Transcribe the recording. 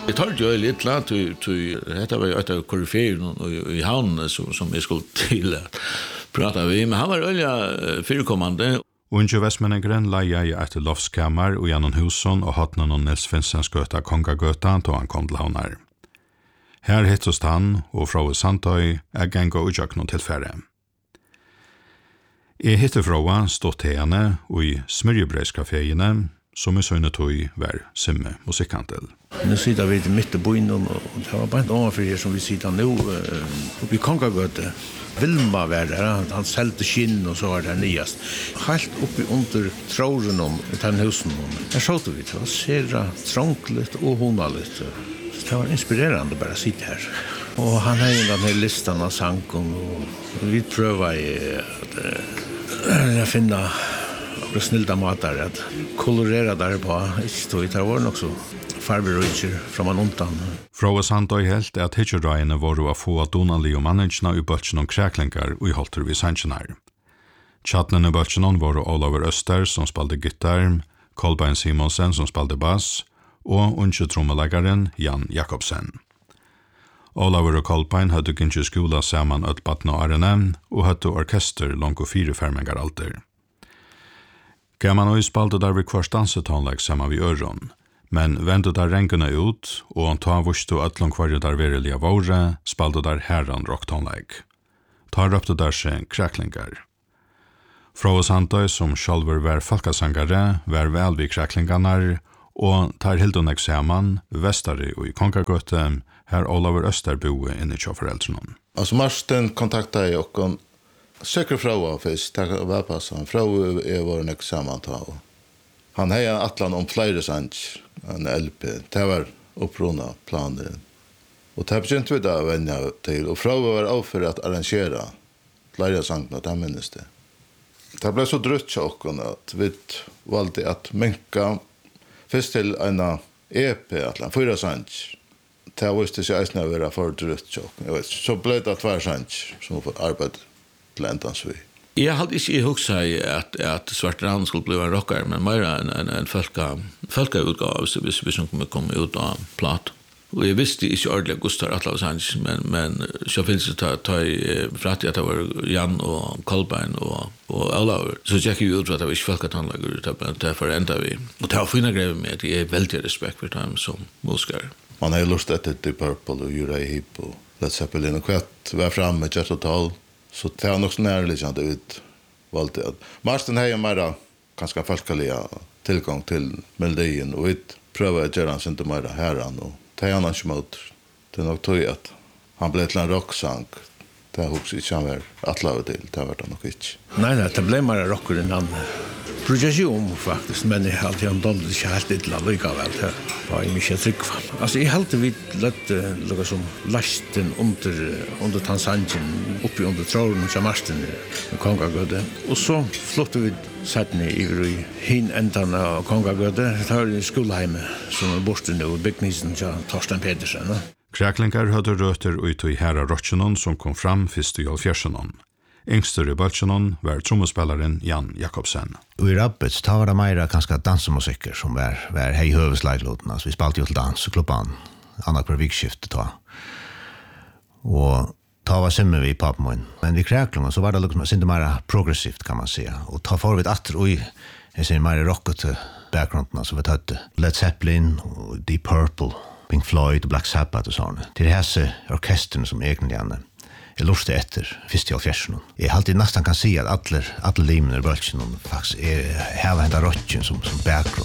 Jeg tar jo litt langt, dette var jo et av koryferen i havnen som jeg skulle til å prate med, men han var øyelig fyrekommende. Unge Vestmennegren leia i et loftskammer og gjennom husen og hatt noen Nils Finsens gøta Kongagøta til han kom til havner. Her hittest han, og fra Sandøy genga utjøk noen tilfære. Jeg hittet fra stått til henne og i smørjebreiskaféene, som i søgne tog var simme musikkantel. Nu sitter vi mitt i byen, og det var bare en overfor som vi sitter nå, oppe i Kongagøte. Vilma var der, han selte skinn og så var det nyast. Helt oppe under tråren om den husen. Der såg vi, det var sera trångligt og honaligt. Det var inspirerende bare å sitte her. Og han har jo den her listan av sanken, og vi prøver at finne snilda matar att kolorera där på. Det var också farberøyker fra man undan. Fra Sandøy helt at hitjerøyene var å få donali og mannensjene i bøtjen og kreklingar og i holter vi sannsjener. Tjatnen i bøtjen var Olaver Øster som spalte gitar, Kolbein Simonsen som spalte bass og unge trommelæggeren Jan Jakobsen. Olaver og Kolbein hadde ikke skola sammen ødbatten og arene og hadde orkester langt og 4 fermengar alder. Gaman og spalte der vi kvart dansetonlegg sammen vi øron, men ventet der rengene ut, og han tar vurst og ødlom kvarje der verilige våre, spalte der herran rocktonlegg. Ta røpte der seg kreklingar. Fra Sandøy som sjálfur var folkesangare, var vel vi kreklingarnar, og tar hilduneg saman, Vestari og i Kongagøte, her Olaver Østerboe inne til foreldrene. Altså Marsten kontaktet jeg og søker fra først, takk og velpasset. Fra var nok sammen til. Han har en atlan om flere sanger, en LP. Det var opprona planer. Og det begynte vi da å vende til. Og fra var over at arrangere flere sanger, det minnes det. Det ble så drutt til oss at vi valgte at menka først til en EP, atlan, 4 sanger. Det visste seg eisne å være for drutt til oss. Så ble det 2 sanger som arbeidet til endans vi. Jeg hadde ikke hukset at Svartrand skulle bli en rockare, men mer en folkautgave hvis vi kunne komme ut av plat. Og jeg visste ikke ordentlig Gustav Atlav Sands, men så finnes det ta fra at det var Jan og Kolbein og Olaver. Så jeg gikk ut for at det var ikke folketannlager, derfor enda vi. Og det var fina grevet med at jeg er veldig respekt for dem som musikere. Man har lyst etter Deep Purple og Uriah Heep og Led Zeppelin og kvart var framme med Kjertotal. Så det var nok så nærliggende ut valgte at Marsten har jo mer ganske folkelige tilgang til melodien, og vi prøver å gjøre han sin til mer herren, og det er han ikke mot. Det er nok tog at han ble til en rocksang. Det er også ikke han var atlavet til, det var det nok ikke. Nei, det ble mer rocker enn han projesjon faktisk, men jeg har alltid doldet ikke helt til allikevel. Det var jeg mye trygg for. Altså, jeg halte vi lette noe som lasten under Tansanjen, oppi under tråden og Marsten i Kongagøte. Og så flottet vi settene i hin enden av Kongagøte. Det var i skoleheimet som er borte nå, bygningsen til Torstein Pedersen. Kreklingar hadde røter ut i herra Rotsjenon som kom fram 1. jul 4. Yngster i Bøltsjenon var trommespilleren Jan Jakobsen. Og i Rabbets, da var det mer ganske dansemusikker som var hei høvesleiklåten. Altså, vi spalte jo til dans og klubban, annet per vikskiftet da. Og da var simmer vi i Papmoen. Men i Kreklungen så var det liksom ikke mer progressivt, kan man si. Og da får vi et atter og jeg ser mer rockete bakgrunden, som vi tøtte. Led Zeppelin, Deep Purple, Pink Floyd og Black Sabbath og sånn. Til hese orkesterne som egentlig jeg lurte etter 1. jul 4. Jeg alltid nesten kan si at alle limene i bølgen faktisk har hentet rocken som bakgrunn.